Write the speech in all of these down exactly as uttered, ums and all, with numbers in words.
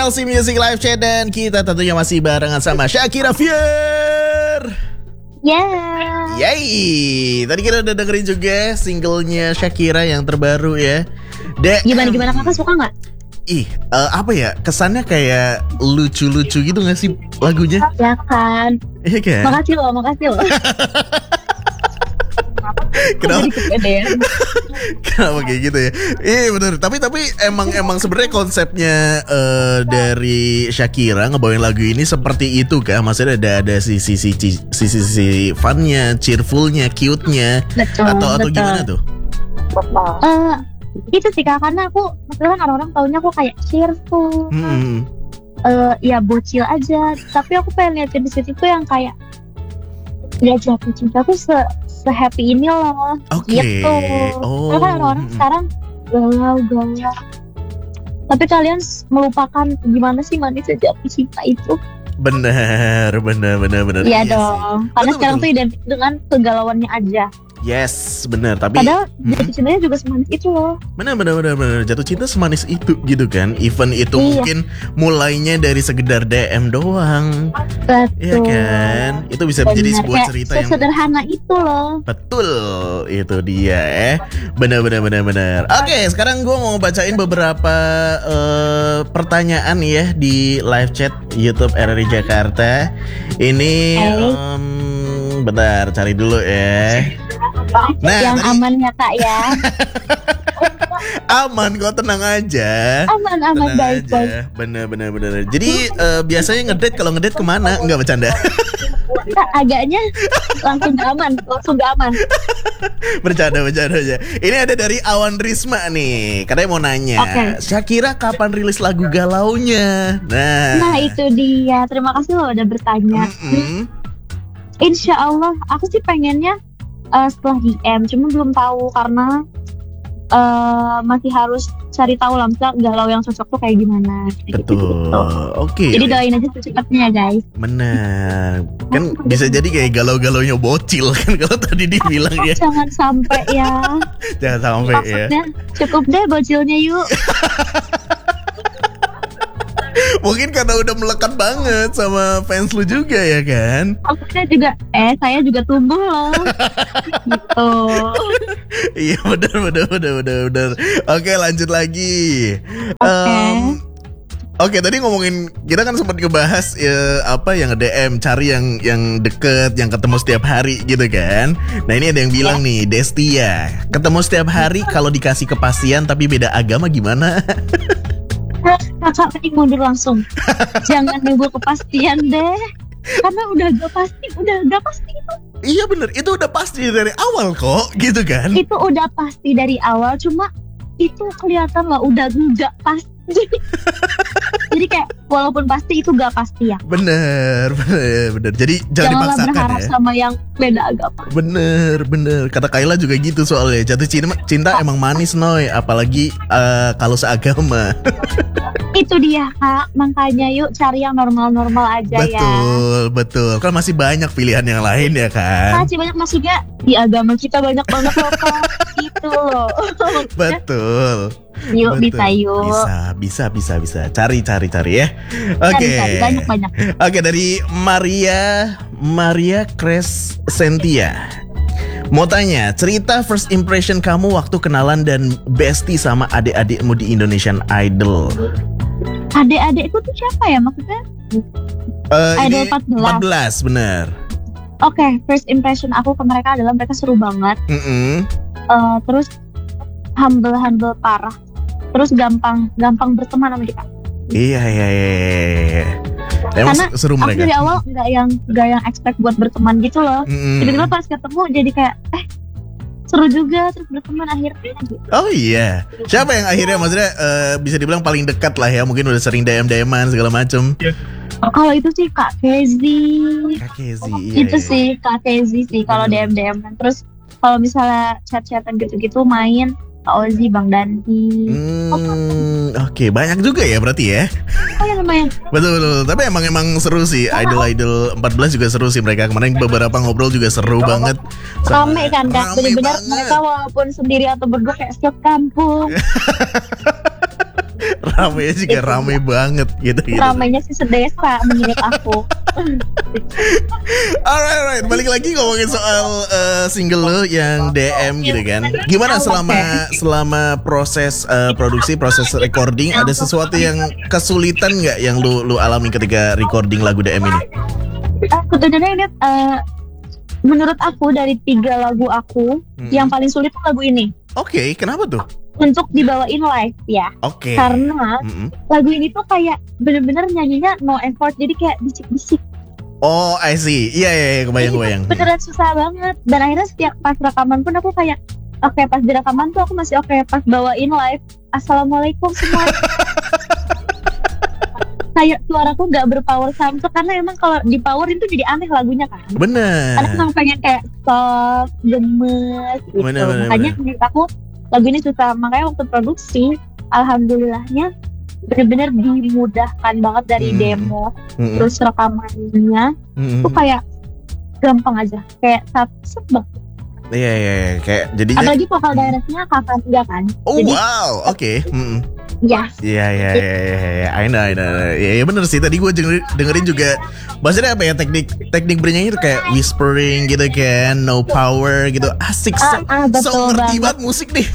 L C Music Live Chat dan kita tentunya masih barengan sama Shakira Fier. Yeah. Yay. Tadi kita udah dengerin juga singlenya Shakira yang terbaru ya. De- Gimana gimana kakak suka nggak? Ih, uh, apa ya? Kesannya kayak lucu-lucu gitu gak sih lagunya? Ya kan. Iya kan? Makasih loh, makasih loh. Kenapa? Kenapa kayak gitu ya? Iya benar. Tapi tapi emang emang sebenarnya konsepnya uh, dari Shakira ngebawain lagu ini seperti itu kan? Maksudnya ada ada sisi sisi sisi sisi funnya, cheerfulnya, cute-nya, Betul, atau atau betul. gimana tuh? Eh, itu sih kak, karena aku maksudnya kan orang-orang taunya aku kayak cheerful, Hmm. eh ya bocil aja. Tapi aku pengen liatin di situ tuh yang kayak ya jatuh cinta tuh se se happy ini loh. Oke. Gitu. Oh. Karena kan orang-orang Mm-mm. sekarang galau-galau. Tapi kalian s- melupakan gimana sih manisnya jatuh cinta itu? Benar, benar, benar, benar. Iya sih. dong. Karena Betul, sekarang betul. tuh identik dengan kegalauannya aja. Yes, benar. Tapi Padahal Hmm. jatuh cintanya juga semanis itu loh. benar, benar, benar, benar. Jatuh cinta semanis itu gitu kan? Even itu Iya. mungkin mulainya dari sekedar D M doang. Iya Betul. kan? Itu bisa menjadi Benar. sebuah Kayak cerita yang sesederhana itu loh. betul. Itu dia eh. Benar, benar, benar, benar. Oke, sekarang gue mau bacain beberapa eh, pertanyaan ya di live chat YouTube R R I Jakarta. Ini Oke. em, bentar, cari dulu ya. Nah, Yang tadi- aman ya kak ya. aman kok, tenang aja. Aman aman Tenang baik baik. aja. Bener, bener, bener. Jadi eh, biasanya ngedate, kalau ngedate kemana? Enggak, bercanda. Kak, agaknya langsung gak aman, langsung gak aman. Bercanda, bercanda aja. Ini ada dari Awan Risma nih. Katanya mau nanya, Oke. Shakira kapan rilis lagu galaunya? Nah, Nah itu dia. Terima kasih loh udah bertanya. Mm-mm. Insya Allah, aku sih pengennya eh, setelah D M, cuma belum tahu karena eh, masih harus cari tahu lah, misalnya galau yang cocok tuh kayak gimana. Kayak Betul. gitu-gitu. Oke. Jadi doain aja secepatnya ya guys. Benar. Kan bisa jadi kayak galau-galaunya bocil kan kalau tadi dibilang ya. Jangan sampai ya. Jangan sampai ya. Maksudnya cukup deh bocilnya yuk. Mungkin karena udah melekat banget sama fans lu juga ya kan? Maksudnya juga, eh saya juga tumbuh loh. Gitu. Iya benar, benar, benar, benar, benar. Oke, lanjut lagi. Oke. Em, Oke, tadi ngomongin, kita kan sempat ngebahas ya, apa yang D M, cari yang yang deket, yang ketemu setiap hari gitu kan. Nah ini ada yang bilang nih, Destia, ketemu setiap hari kalau dikasih kepastian tapi beda agama gimana? Kakak mending mundur langsung. Jangan nunggu kepastian deh. Karena udah gak pasti, udah gak pasti itu. Iya bener, itu udah pasti dari awal kok, gitu kan? Itu udah pasti dari awal, cuma itu kelihatan lah udah gak pasti. Jadi kayak walaupun pasti itu gak pasti ya. Bener, bener, bener. Jadi jangan Janganlah dipaksakan berharap ya. sama yang beda agama. Bener, bener. Kata Kayla juga gitu soalnya. Jatuh cinta, cinta emang manis noy, apalagi eh, kalau seagama. Itu dia kak, makanya yuk cari yang normal-normal aja ya. Betul, betul. Kan masih banyak pilihan yang lain ya kan. Masih banyak, maksudnya di agama kita banyak banget loh kak. Gitu loh. Betul. Yuk betul. bisa yuk. Bisa, bisa, bisa, bisa. Cari, cari, cari ya. Oke. Cari-cari, banyak-banyak. Oke, dari Maria Maria Crescentia. Mau tanya, cerita first impression kamu waktu kenalan dan bestie sama adik-adikmu di Indonesian Idol. Adik-adikku tuh siapa ya maksudnya? Eh, Idol ini empat belas. empat belas, bener. Oke, first impression aku ke mereka adalah mereka seru banget. Mm-mm. Eh, terus humble-humble parah. Terus gampang gampang berteman sama kita. Iya, iya, iya, iya. Emang Karena seru Aku mereka. dari awal nggak yang nggak yang expect buat berteman gitu loh. Mm-mm. Tiba-tiba pas ketemu jadi kayak eh seru juga, terus berteman akhirnya gitu. Oh iya. Siapa yang akhirnya maksudnya eh, bisa dibilang paling dekat lah ya? Mungkin udah sering D M-D M-an segala macem. Kalau itu sih Kak Kezi. Kak Kezi, iya, Itu iya. sih Kak Kezi sih kalau D Bener. M D M. Terus kalau misalnya chat-chatan gitu-gitu main Kak Ozi, Bang Danti. Hmm, oke, banyak juga ya berarti ya. Oh ya lumayan. Betul, betul. Tapi emang emang seru sih. Idol-idol empat belas juga seru sih mereka. Kemarin beberapa ngobrol juga seru banget. Sama- Rame kan Kak, rame bener-bener banget. mereka walaupun sendiri atau berdua kayak setiap kampung. Ramenya juga Itu rame banget gitu gitu. Ramainya sih sedesa menurut aku. Alright, alright. Balik lagi ngomongin soal uh, single lo yang D M gitu kan. Gimana selama selama proses uh, produksi, proses recording, ada sesuatu yang kesulitan nggak yang lu lu alami ketika recording lagu D M ini? Uh, sebenarnya ini uh, menurut aku dari tiga lagu aku hmm. yang paling sulit tuh lagu ini. Oke, okay, kenapa tuh? Untuk dibawain live ya. Oke. Okay. Karena mm-hmm. lagu ini tuh kayak bener-bener nyanyinya no effort, jadi kayak bisik-bisik. Oh, I see. Iya, iya, iya, kebayang-kebayang. Beneran susah banget. Dan akhirnya setiap pas rekaman pun aku kayak, oke okay, pas di rekaman tuh aku masih oke, okay, pas bawain live, assalamualaikum semua. Kayak suaraku nggak berpower samsung karena emang kalau di power itu jadi aneh lagunya kan. Bener. Karena emang pengen kayak soft, gemes gitu. Bener, bener, makanya bener. menurut aku lagu ini susah. Makanya waktu produksi, alhamdulillahnya bener-bener dimudahkan banget dari hmm. demo, hmm. terus rekamannya, hmm. tuh kayak gampang aja, kayak satu Iya, iya, iya, kayak jadinya. Apalagi vokal directnya kakak juga kan. Oh jadi, wow, oke. Okay. Hmm. Iya. Iya, iya, iya, iya, I know, I know. Iya, ya, bener sih. Tadi gue denger, dengerin juga. Maksudnya apa ya, teknik teknik bernyanyi itu kayak whispering gitu kan, no power gitu. Asik, so, ah, ah, so ngerti banget musik nih.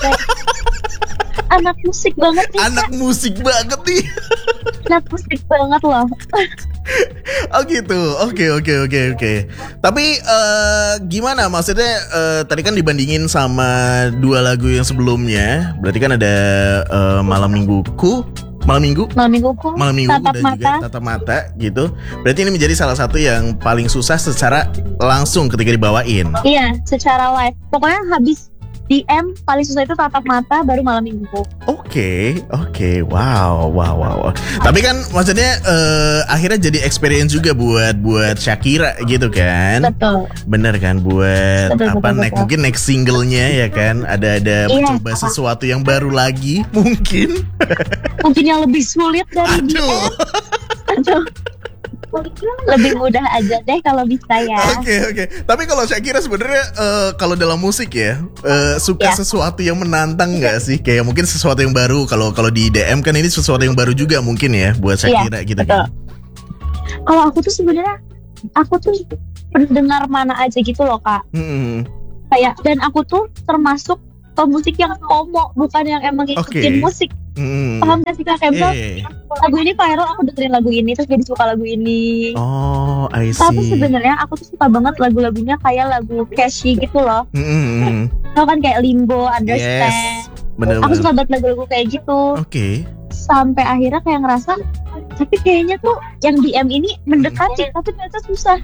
Anak musik banget nih. Anak kan? musik banget nih. Anak musik banget loh. Oh gitu, oke oke oke oke. Tapi uh, gimana maksudnya uh, tadi kan dibandingin sama dua lagu yang sebelumnya, berarti kan ada uh, Malam Mingguku, Malam Minggu, Malam Mingguku, Malam Minggu Tatap dan Mata. juga Tatap Mata gitu. Berarti ini menjadi salah satu yang paling susah secara langsung ketika dibawain. Iya, secara live. Pokoknya habis D M paling susah itu Tatap Mata, baru Malam Minggu. Oke, okay, oke, okay. wow, wow, wow. Tapi kan maksudnya uh, akhirnya jadi experience juga buat buat Shakira gitu kan? Betul. Bener kan buat betul, apa betul, next betul. mungkin next singlenya ya kan? Ada ada iya, mencoba apa? sesuatu yang baru lagi mungkin. Mungkin yang lebih sulit dari D M. Aduh. Aduh. Lebih mudah aja deh kalau bisa ya. Oke okay, oke. Okay. Tapi kalau Shakira sebenarnya uh, kalau dalam musik ya uh, suka ya. sesuatu yang menantang nggak sih? Kayak mungkin sesuatu yang baru. Kalau kalau di D M kan ini sesuatu yang baru juga mungkin ya buat Shakira ya, gitu betul. kan. Kalau aku tuh sebenarnya aku tuh pendengar mana aja gitu loh kak. Hmm. Kayak dan aku tuh termasuk pemusik yang FOMO, bukan yang emang ngikutin okay. musik. Hmm. Paham gak sih kak? Kayak yeah, yeah. lagu ini viral, aku dengerin lagu ini terus jadi suka lagu ini. Oh, I see. Tapi sebenarnya aku tuh suka banget lagu-lagunya kayak lagu catchy gitu loh. Mm-hmm. Tau kan kayak Limbo, Understand. Yes. Bener-bener. Aku suka banget lagu-lagu kayak gitu. Oke. Okay. Sampai akhirnya kayak ngerasa, tapi kayaknya tuh yang D M ini mendekati, tapi ternyata susah.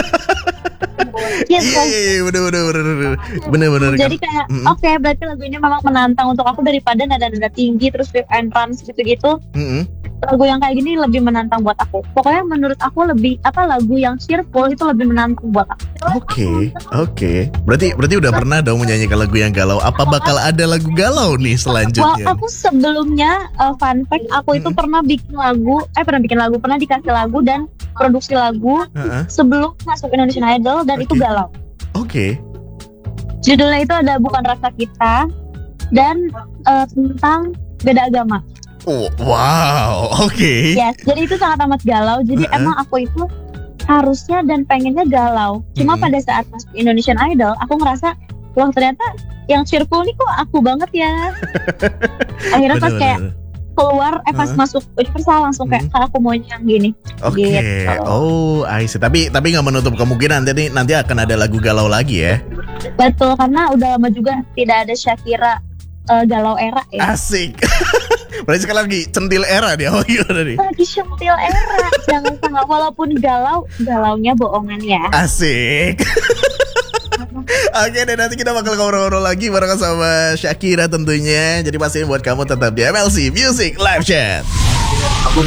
Iya, iya, iya, bener, bener, bener, bener, bener. Jadi kayak, mm-hmm. oke, okay, berarti lagu ini memang menantang untuk aku daripada nada-nada tinggi terus flip and runs gitu-gitu. Mm-hmm. Lagu yang kayak gini lebih menantang buat aku. Pokoknya menurut aku lebih apa lagu yang cheerful itu lebih menantang buat aku. Oke, okay, oke. Okay. Berarti berarti udah pernah dong menyanyikan lagu yang galau. Apa bakal ada lagu galau nih selanjutnya? Well, aku sebelumnya uh, fun fact aku itu mm-hmm. pernah bikin lagu, eh pernah bikin lagu, pernah dikasih lagu dan produksi lagu uh-huh. sebelum masuk Indonesian Idol dan okay. itu galau. Oke. Okay. Judulnya itu ada Bukan Rasa Kita dan uh, tentang beda agama. Oh, wow, oke. Okay. Yes, jadi itu sangat amat galau. Jadi uh-uh. emang aku itu harusnya dan pengennya galau. Cuma mm-hmm. pada saat masuk Indonesian Idol, aku ngerasa, wah ternyata yang cheerful nih kok aku banget ya. Akhirnya pas kayak keluar, eh pas uh-huh. masuk Universal langsung kayak mm-hmm. aku mau yang gini. Oke. Okay. Gitu. Oh, I see. Tapi tapi nggak menutup kemungkinan nanti nanti akan ada lagu galau lagi ya. Betul, karena udah lama juga tidak ada Shakira uh, galau era ya. Asik. Berarti sekarang lagi centil era dia. Oh iya tadi. Lagi centil era. Jangan salah, walaupun galau, galaunya bohongan ya. Asik. Oke deh, nanti kita bakal ngobrol-ngobrol lagi bareng sama Shakira tentunya. Jadi pastiin buat kamu tetap di M L C Music Live Chat.